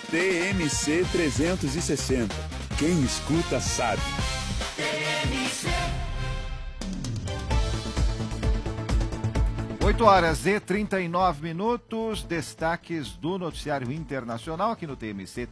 TMC 360. Quem escuta sabe. TMC. 8h39, destaques do noticiário internacional aqui no TMC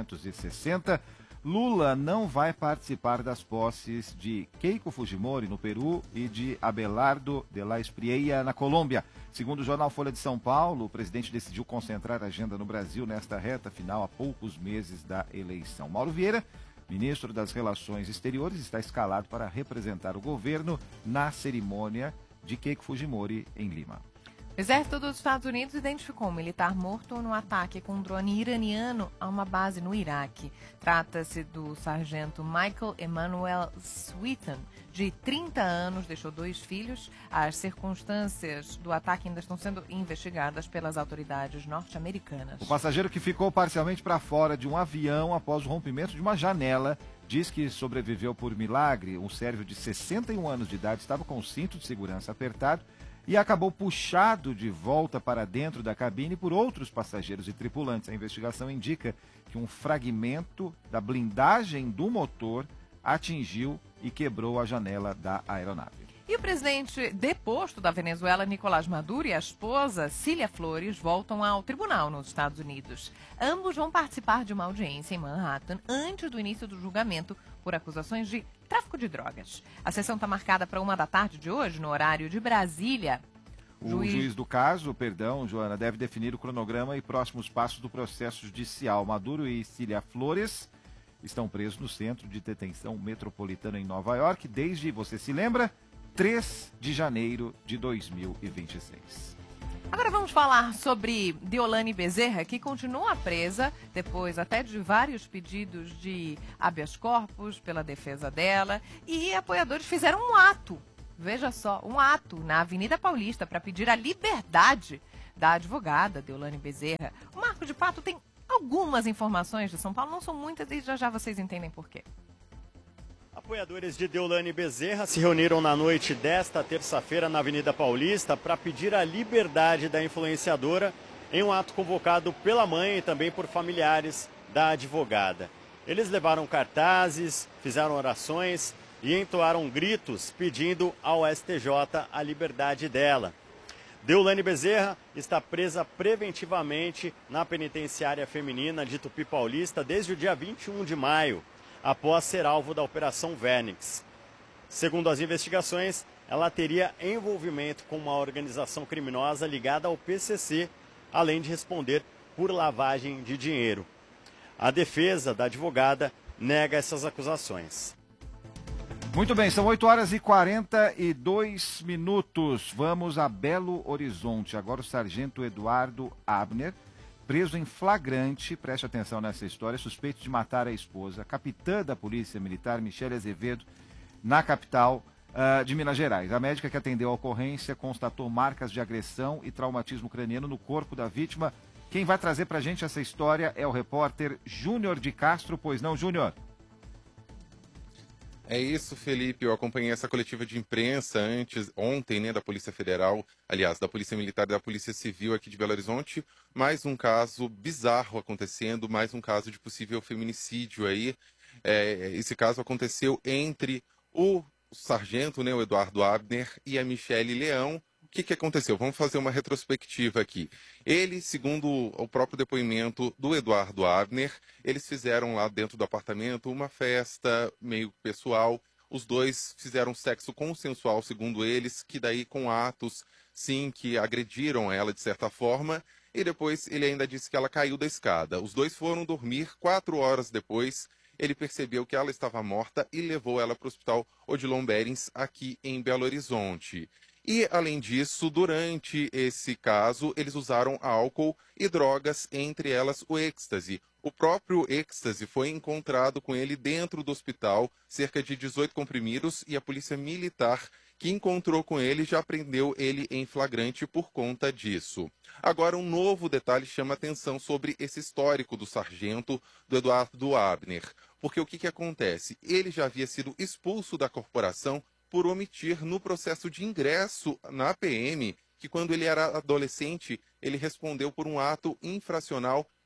360. Lula não vai participar das posses de Keiko Fujimori no Peru e de Abelardo de la Espriella na Colômbia. Segundo o jornal Folha de São Paulo, o presidente decidiu concentrar a agenda no Brasil nesta reta final a poucos meses da eleição. Mauro Vieira, ministro das Relações Exteriores, está escalado para representar o governo na cerimônia de Keiko Fujimori em Lima. O exército dos Estados Unidos identificou um militar morto no ataque com um drone iraniano a uma base no Iraque. Trata-se do sargento Michael Emmanuel Sweeten, de 30 anos, deixou 2 filhos. As circunstâncias do ataque ainda estão sendo investigadas pelas autoridades norte-americanas. O passageiro que ficou parcialmente para fora de um avião após o rompimento de uma janela diz que sobreviveu por milagre. Um sérvio de 61 anos de idade estava com o cinto de segurança apertado e acabou puxado de volta para dentro da cabine por outros passageiros e tripulantes. A investigação indica que um fragmento da blindagem do motor atingiu e quebrou a janela da aeronave. E o presidente deposto da Venezuela, Nicolás Maduro, e a esposa, Cília Flores, voltam ao tribunal nos Estados Unidos. Ambos vão participar de uma audiência em Manhattan antes do início do julgamento por acusações de tráfico de drogas. A sessão está marcada para 1 da tarde de hoje, no horário de Brasília. O juiz do caso, Joana, deve definir o cronograma e próximos passos do processo judicial. Maduro e Cília Flores estão presos no Centro de Detenção Metropolitano em Nova York desde, você se lembra, 3 de janeiro de 2026. Agora vamos falar sobre Deolane Bezerra, que continua presa, depois até de vários pedidos de habeas corpus pela defesa dela, e apoiadores fizeram um ato, veja só, um ato na Avenida Paulista para pedir a liberdade da advogada Deolane Bezerra. O Marco de Pato tem algumas informações de São Paulo, não são muitas, e já vocês entendem por quê. Apoiadores de Deolane Bezerra se reuniram na noite desta terça-feira na Avenida Paulista para pedir a liberdade da influenciadora em um ato convocado pela mãe e também por familiares da advogada. Eles levaram cartazes, fizeram orações e entoaram gritos pedindo ao STJ a liberdade dela. Deolane Bezerra está presa preventivamente na penitenciária feminina de Tupi Paulista desde o dia 21 de maio. Após ser alvo da Operação Vernix. Segundo as investigações, ela teria envolvimento com uma organização criminosa ligada ao PCC, além de responder por lavagem de dinheiro. A defesa da advogada nega essas acusações. Muito bem, são 8h42. Vamos a Belo Horizonte. Agora o sargento Eduardo Abner, preso em flagrante, preste atenção nessa história, suspeito de matar a esposa, a capitã da Polícia Militar, Michele Azevedo, na capital de Minas Gerais. A médica que atendeu a ocorrência constatou marcas de agressão e traumatismo craniano no corpo da vítima. Quem vai trazer pra gente essa história é o repórter Júnior de Castro, pois não, Júnior? É isso, Felipe. Eu acompanhei essa coletiva de imprensa ontem, né, da Polícia Federal, aliás, da Polícia Militar e da Polícia Civil aqui de Belo Horizonte. Mais um caso bizarro acontecendo, mais um caso de possível feminicídio aí. Esse caso aconteceu entre o sargento, né, o Eduardo Abner, e a Michele Leão. O que aconteceu? Vamos fazer uma retrospectiva aqui. Ele, segundo o próprio depoimento do Eduardo Abner, eles fizeram lá dentro do apartamento uma festa meio pessoal. Os dois fizeram sexo consensual, segundo eles, que daí com atos, sim, que agrediram ela de certa forma. E depois ele ainda disse que ela caiu da escada. Os dois foram dormir. 4 horas depois, ele percebeu que ela estava morta e levou ela para o Hospital Odilon Berens, aqui em Belo Horizonte. E, além disso, durante esse caso, eles usaram álcool e drogas, entre elas o êxtase. O próprio êxtase foi encontrado com ele dentro do hospital, cerca de 18 comprimidos, e a polícia militar que encontrou com ele já prendeu ele em flagrante por conta disso. Agora, um novo detalhe chama atenção sobre esse histórico do sargento do Eduardo Abner. Porque o que acontece? Ele já havia sido expulso da corporação por omitir no processo de ingresso na PM, que quando ele era adolescente, ele respondeu por um ato infracional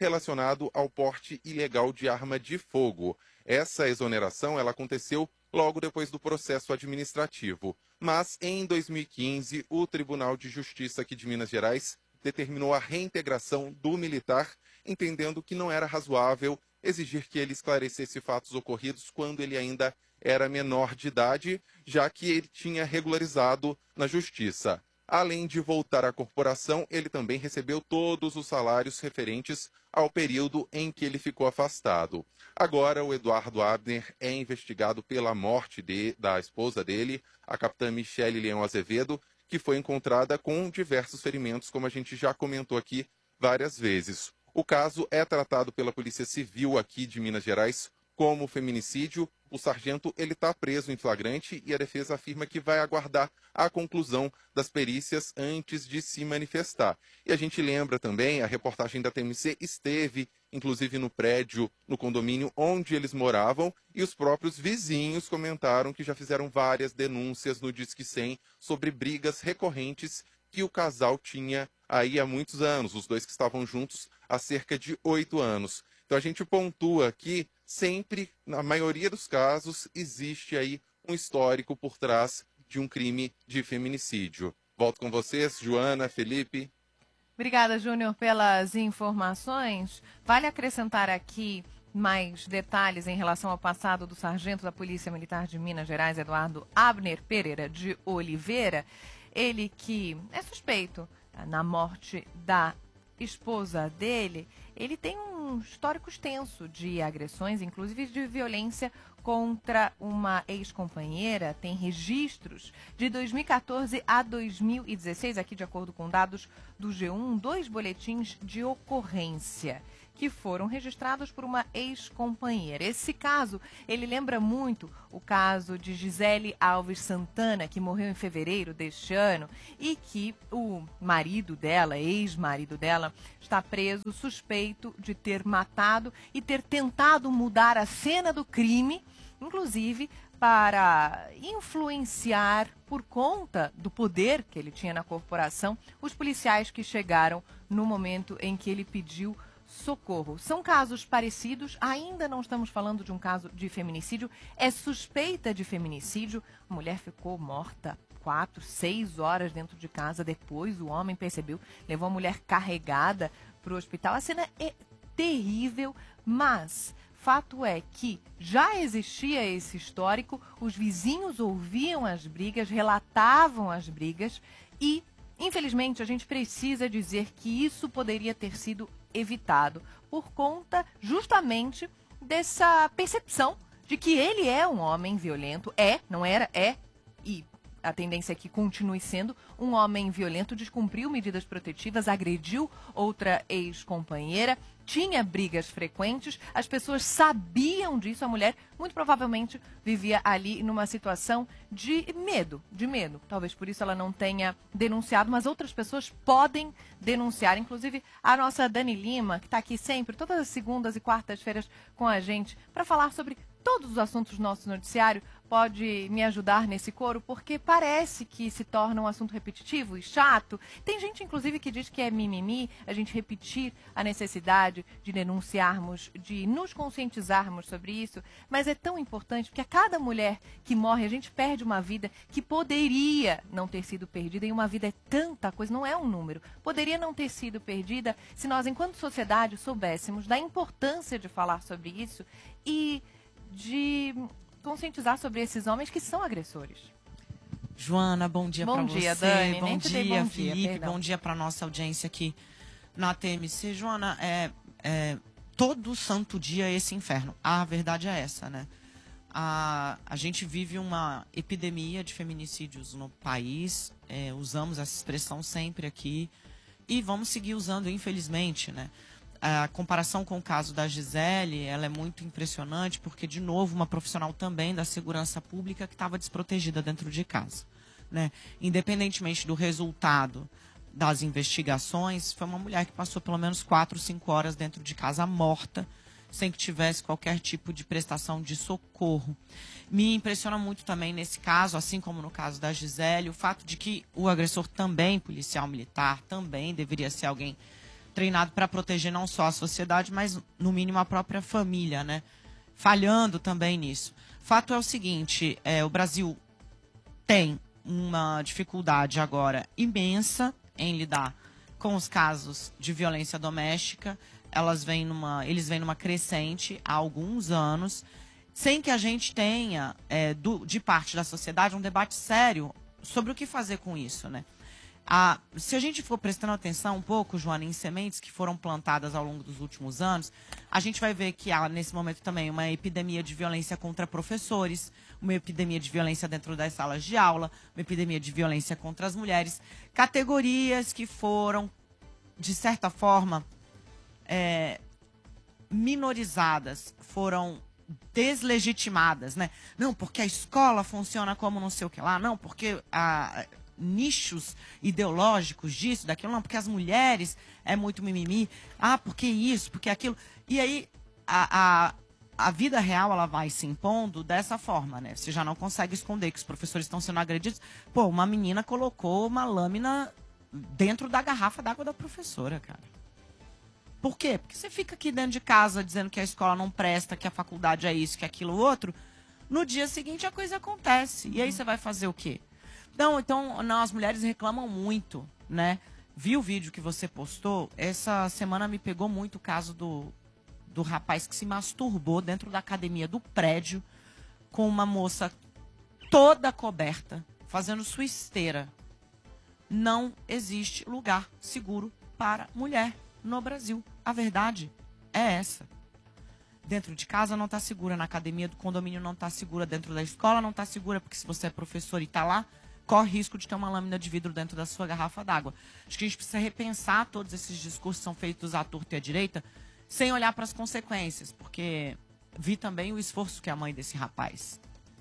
relacionado ao porte ilegal de arma de fogo. Essa exoneração ela aconteceu logo depois do processo administrativo. Mas, em 2015, o Tribunal de Justiça aqui de Minas Gerais determinou a reintegração do militar, entendendo que não era razoável exigir que ele esclarecesse fatos ocorridos quando ele ainda era menor de idade, já que ele tinha regularizado na Justiça. Além de voltar à corporação, ele também recebeu todos os salários referentes ao período em que ele ficou afastado. Agora, o Eduardo Abner é investigado pela morte da esposa dele, a capitã Michele Leão Azevedo, que foi encontrada com diversos ferimentos, como a gente já comentou aqui várias vezes. O caso é tratado pela Polícia Civil aqui de Minas Gerais como feminicídio. O sargento está preso em flagrante e a defesa afirma que vai aguardar a conclusão das perícias antes de se manifestar. E a gente lembra também, a reportagem da TMC esteve, inclusive, no prédio, no condomínio onde eles moravam, e os próprios vizinhos comentaram que já fizeram várias denúncias no Disque 100 sobre brigas recorrentes que o casal tinha aí há muitos anos, os dois que estavam juntos há cerca de 8 anos. Então a gente pontua que sempre, na maioria dos casos, existe aí um histórico por trás de um crime de feminicídio. Volto com vocês, Joana, Felipe. Obrigada, Júnior, pelas informações. Vale acrescentar aqui mais detalhes em relação ao passado do sargento da Polícia Militar de Minas Gerais, Eduardo Abner Pereira de Oliveira. Ele que é suspeito na morte da esposa dele. Ele tem um histórico extenso de agressões, inclusive de violência contra uma ex-companheira. Tem registros de 2014 a 2016, aqui de acordo com dados do G1, 2 boletins de ocorrência que foram registrados por uma ex-companheira. Esse caso, ele lembra muito o caso de Gisele Alves Santana, que morreu em fevereiro deste ano, e que o marido dela, ex-marido dela, está preso suspeito de ter matado e ter tentado mudar a cena do crime, inclusive para influenciar, por conta do poder que ele tinha na corporação, os policiais que chegaram no momento em que ele pediu socorro. São casos parecidos, ainda não estamos falando de um caso de feminicídio, é suspeita de feminicídio. A mulher ficou morta 4, 6 horas dentro de casa, depois o homem percebeu, levou a mulher carregada para o hospital. A cena é terrível, mas fato é que já existia esse histórico, os vizinhos ouviam as brigas, relatavam as brigas e, infelizmente, a gente precisa dizer que isso poderia ter sido evitado por conta justamente dessa percepção de que ele é um homem violento, e a tendência é que continue sendo um homem violento, descumpriu medidas protetivas, agrediu outra ex-companheira, tinha brigas frequentes, as pessoas sabiam disso, a mulher muito provavelmente vivia ali numa situação de medo. Talvez por isso ela não tenha denunciado, mas outras pessoas podem denunciar, inclusive a nossa Dani Lima, que está aqui sempre, todas as segundas e quartas-feiras com a gente, para falar sobre todos os assuntos do nosso noticiário. Pode me ajudar nesse coro, porque parece que se torna um assunto repetitivo e chato. Tem gente, inclusive, que diz que é mimimi a gente repetir a necessidade de denunciarmos, de nos conscientizarmos sobre isso, mas é tão importante, porque a cada mulher que morre, a gente perde uma vida que poderia não ter sido perdida, e uma vida é tanta coisa, não é um número. Poderia não ter sido perdida se nós, enquanto sociedade, soubéssemos da importância de falar sobre isso e de conscientizar sobre esses homens que são agressores. Joana, bom dia para você. Bom dia, Dani. Bom dia, Felipe. Bom dia para nossa audiência aqui na TMC. Joana, todo santo dia é esse inferno. A verdade é essa, né? A gente vive uma epidemia de feminicídios no país. Usamos essa expressão sempre aqui e vamos seguir usando, infelizmente, né? A comparação com o caso da Gisele, ela é muito impressionante, porque, de novo, uma profissional também da segurança pública que estava desprotegida dentro de casa, né? Independentemente do resultado das investigações, foi uma mulher que passou pelo menos 4, 5 horas dentro de casa morta, sem que tivesse qualquer tipo de prestação de socorro. Me impressiona muito também nesse caso, assim como no caso da Gisele, o fato de que o agressor também, policial militar, também deveria ser alguém treinado para proteger não só a sociedade, mas no mínimo a própria família, né? Falhando também nisso. Fato é o seguinte, o Brasil tem uma dificuldade agora imensa em lidar com os casos de violência doméstica. Eles vêm numa crescente há alguns anos, sem que a gente tenha, de parte da sociedade, um debate sério sobre o que fazer com isso, né? Se a gente for prestando atenção um pouco, Joana, em sementes que foram plantadas ao longo dos últimos anos, a gente vai ver que há, nesse momento também, uma epidemia de violência contra professores, uma epidemia de violência dentro das salas de aula, uma epidemia de violência contra as mulheres, categorias que foram, de certa forma, minorizadas, foram deslegitimadas, né? Não, porque a escola funciona como não sei o que lá, não, porque nichos ideológicos disso, daquilo, não, porque as mulheres é muito mimimi, porque isso, porque aquilo. E aí a vida real ela vai se impondo dessa forma, né? Você já não consegue esconder que os professores estão sendo agredidos. Pô, uma menina colocou uma lâmina dentro da garrafa d'água da professora, cara. Por quê? Porque você fica aqui dentro de casa dizendo que a escola não presta, que a faculdade é isso, que aquilo outro. No dia seguinte a coisa acontece. E aí você vai fazer o quê? Então, as mulheres reclamam muito, né? Vi o vídeo que você postou, essa semana me pegou muito o caso do rapaz que se masturbou dentro da academia do prédio com uma moça toda coberta, fazendo sua esteira. Não existe lugar seguro para mulher no Brasil. A verdade é essa. Dentro de casa não está segura, na academia do condomínio não está segura, dentro da escola não está segura, porque se você é professor e está lá, corre risco de ter uma lâmina de vidro dentro da sua garrafa d'água. Acho que a gente precisa repensar todos esses discursos que são feitos à torta e à direita, sem olhar para as consequências, porque vi também o esforço que a mãe desse rapaz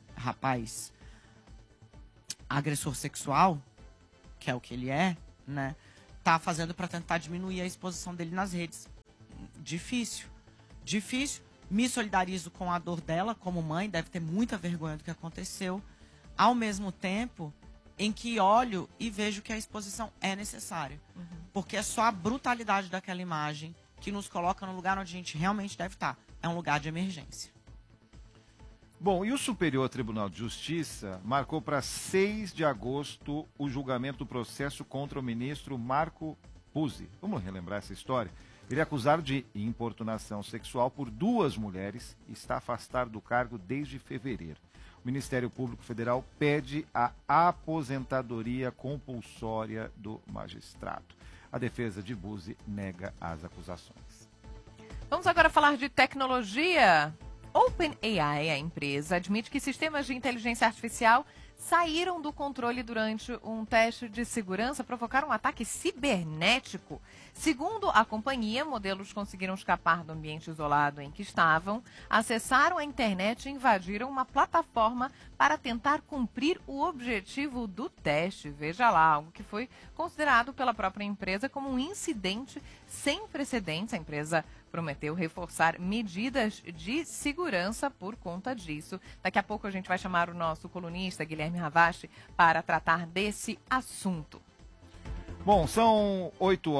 agressor sexual, que é o que ele é, né, tá fazendo para tentar diminuir a exposição dele nas redes. Difícil. Me solidarizo com a dor dela como mãe, deve ter muita vergonha do que aconteceu. Ao mesmo tempo em que olho e vejo que a exposição é necessária. Porque é só a brutalidade daquela imagem que nos coloca no lugar onde a gente realmente deve estar. É um lugar de emergência. Bom, e o Superior Tribunal de Justiça marcou para 6 de agosto o julgamento do processo contra o ministro Marco Puzzi. Vamos relembrar essa história? Ele é acusado de importunação sexual por 2 mulheres e está afastado do cargo desde fevereiro. O Ministério Público Federal pede a aposentadoria compulsória do magistrado. A defesa de Puzzi nega as acusações. Vamos agora falar de tecnologia. OpenAI, a empresa, admite que sistemas de inteligência artificial saíram do controle durante um teste de segurança, provocaram um ataque cibernético. Segundo a companhia, modelos conseguiram escapar do ambiente isolado em que estavam, acessaram a internet e invadiram uma plataforma para tentar cumprir o objetivo do teste. Veja lá, algo que foi considerado pela própria empresa como um incidente sem precedentes. A empresa prometeu reforçar medidas de segurança por conta disso. Daqui a pouco a gente vai chamar o nosso colunista, Guilherme Ravache, para tratar desse assunto. Bom, são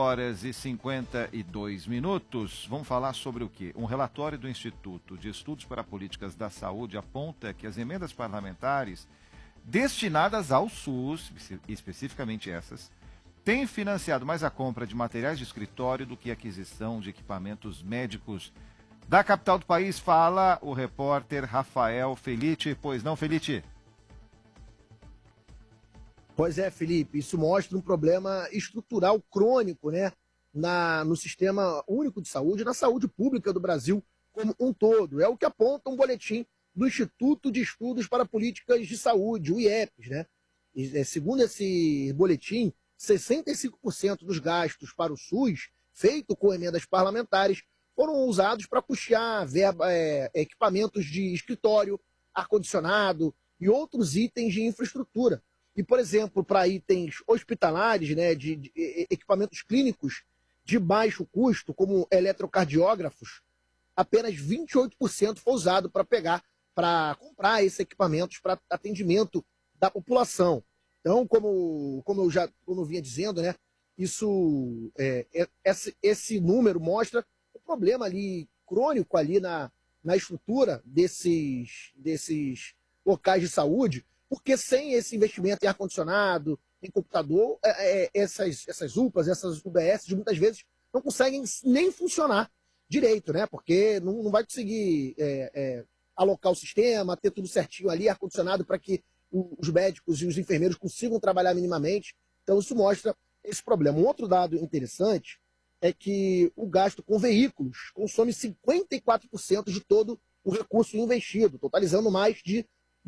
8h52. Vamos falar sobre o quê? Um relatório do Instituto de Estudos para Políticas da Saúde aponta que as emendas parlamentares destinadas ao SUS, especificamente essas, têm financiado mais a compra de materiais de escritório do que a aquisição de equipamentos médicos. Da capital do país fala o repórter Rafael Felite. Pois não, Felite? Pois é, Felipe, isso mostra um problema estrutural crônico, né, no Sistema Único de Saúde, na saúde pública do Brasil como um todo. É o que aponta um boletim do Instituto de Estudos para Políticas de Saúde, o IEPS, né? E, segundo esse boletim, 65% dos gastos para o SUS, feito com emendas parlamentares, foram usados para custear equipamentos de escritório, ar-condicionado e outros itens de infraestrutura. E, por exemplo, para itens hospitalares, né, de equipamentos clínicos de baixo custo, como eletrocardiógrafos, apenas 28% foi usado para comprar esses equipamentos para atendimento da população. Então, como eu vinha dizendo, né, esse número mostra o problema ali crônico ali na estrutura desses locais de saúde, porque sem esse investimento em ar-condicionado, em computador, essas UPAs, essas UBS, muitas vezes não conseguem nem funcionar direito, né? Porque não vai conseguir alocar o sistema, ter tudo certinho ali, ar-condicionado, para que os médicos e os enfermeiros consigam trabalhar minimamente. Então, isso mostra esse problema. Um outro dado interessante é que o gasto com veículos consome 54% de todo o recurso investido, totalizando mais de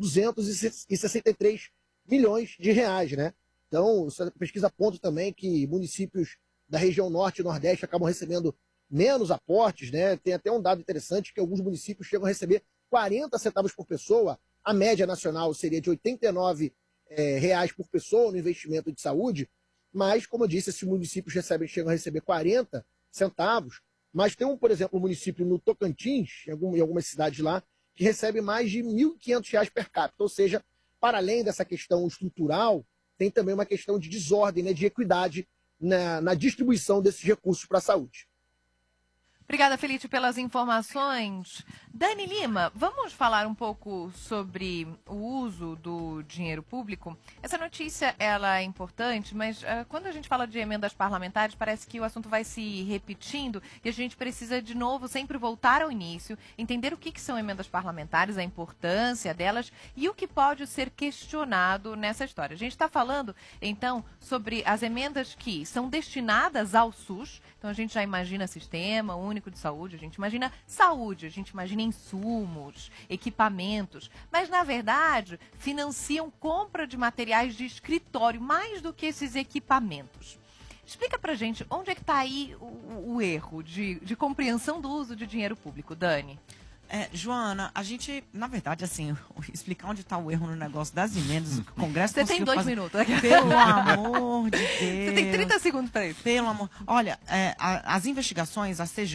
263 milhões de reais, né? Então, essa pesquisa aponta também que municípios da região norte e nordeste acabam recebendo menos aportes, né? Tem até um dado interessante que alguns municípios chegam a receber 40 centavos por pessoa. A média nacional seria de R$ 89 reais por pessoa no investimento de saúde, mas, como eu disse, esses municípios chegam a receber 40 centavos, mas tem, por exemplo, um município no Tocantins, em algumas cidades lá, que recebe mais de R$ 1.500 per capita. Ou seja, para além dessa questão estrutural, tem também uma questão de desordem, né, de equidade na distribuição desses recursos para a saúde. Obrigada, Felipe, pelas informações. Dani Lima, vamos falar um pouco sobre o uso do dinheiro público? Essa notícia ela é importante, mas quando a gente fala de emendas parlamentares, parece que o assunto vai se repetindo e a gente precisa, de novo, sempre voltar ao início, entender o que são emendas parlamentares, a importância delas e o que pode ser questionado nessa história. A gente está falando, então, sobre as emendas que são destinadas ao SUS. Então, a gente já imagina Sistema Único de Saúde, a gente imagina saúde, a gente imagina insumos, equipamentos, mas, na verdade, financiam compra de materiais de escritório, mais do que esses equipamentos. Explica pra gente onde é que está aí o erro de compreensão do uso de dinheiro público, Dani. Joana, a gente, na verdade, assim, explicar onde está o erro no negócio das emendas, o Congresso Você tem 2 minutos. Pelo amor de Deus. Você tem 30 segundos para isso. Pelo amor. Olha, as investigações, a CGU